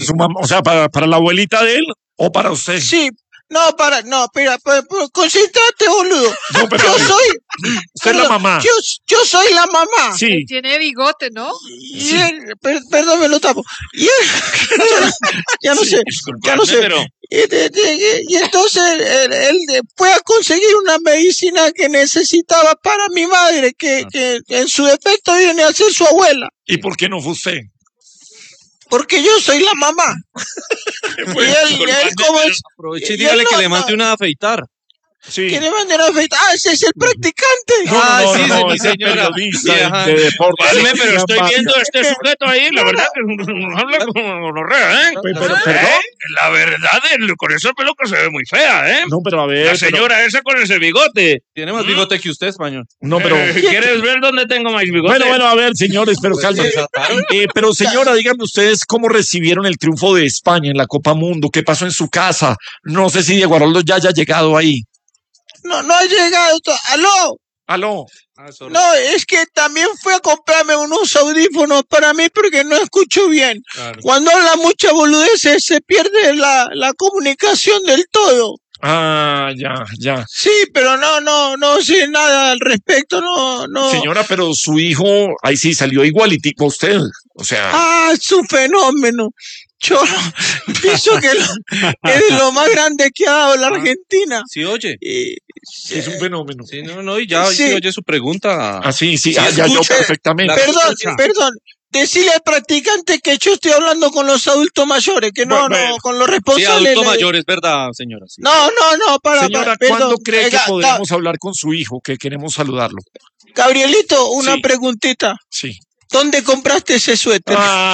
su mamá, o sea, para la abuelita de él o para usted. Sí. No, espera, concéntrate, boludo. No, pero Yo soy... usted es la mamá. Yo soy la mamá. Sí. Tiene bigote, ¿no? Y él, perdón, me lo tapo. Y él, ya no sé. Pero... Y entonces él fue a conseguir una medicina que necesitaba para mi madre, que en su defecto viene a ser su abuela. ¿Y por qué no fue usted? Porque yo soy la mamá. Y él como es... Aproveche y dígale que le mande una a afeitar. Sí. Que le manden a afeitar. Ah, ese es el practicante. No, es el señora. periodista de deporte. Válgame, pero estoy viendo a este sujeto ahí, la verdad que habla como gonorrea, ¿eh? Perdón. La verdad, con esa peluca se ve muy fea, ¿eh? No, pero a ver. La señora esa con ese bigote. Tiene más bigote que usted, español. No, pero... ¿Quieres ver dónde tengo más bigote? Bueno, a ver, señores, pero cálmense. Pero señora, díganme ustedes cómo recibieron el triunfo de España en la Copa Mundo. ¿Qué pasó en su casa? No sé si Diego Aroldo ya haya llegado ahí. No ha llegado. Aló. No, es que también fue a comprarme unos audífonos para mí porque no escucho bien. Claro. Cuando habla mucha boludez se pierde la comunicación del todo. Ah, ya. Sí, pero no sé nada al respecto, no. Señora, pero su hijo, ahí sí salió igualitico a usted. O sea... Ah, es un fenómeno. Yo pienso que es lo más grande que ha dado la Argentina. Sí, oye. Es un fenómeno. Sí, y ya sí oye su pregunta. Ah, sí, ya yo perfectamente. Perdón. Decirle al practicante que yo estoy hablando con los adultos mayores, que no con los responsables. Sí, adultos mayores, ¿verdad, señora? Sí. No, Señora, perdón. ¿cuándo cree que podremos hablar con su hijo? Que queremos saludarlo. Gabrielito, una preguntita. Sí. ¿Dónde compraste ese suéter?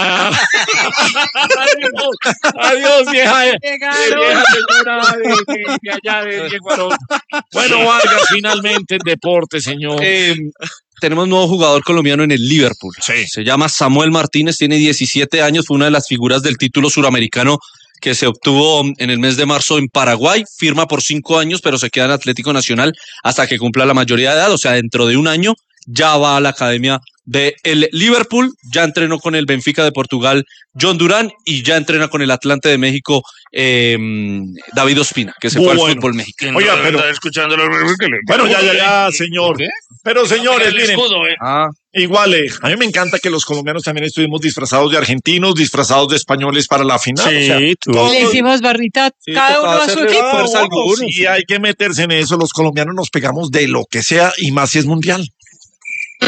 Adiós, vieja señora de allá de Diego Aroldo. Bueno, Vargas, finalmente en deporte, señor. Tenemos un nuevo jugador colombiano en el Liverpool. Sí. Se llama Samuel Martínez, tiene 17 años, fue una de las figuras del título suramericano que se obtuvo en el mes de marzo en Paraguay. Firma por 5 años, pero se queda en Atlético Nacional hasta que cumpla la mayoría de edad, o sea, dentro de un año ya va a la academia de el Liverpool, ya entrenó con el Benfica de Portugal John Durán y ya entrena con el Atlante de México David Ospina, que se fue al fútbol mexicano. Oiga, pero escuchando bueno, ya, señor. Pero señores, miren, igual, a mí me encanta que los colombianos también estuvimos disfrazados de argentinos, disfrazados de españoles para la final. Sí, Le hicimos barrita cada uno a su equipo. Sí, hay que meterse en eso. Los colombianos nos pegamos de lo que sea y más si es mundial.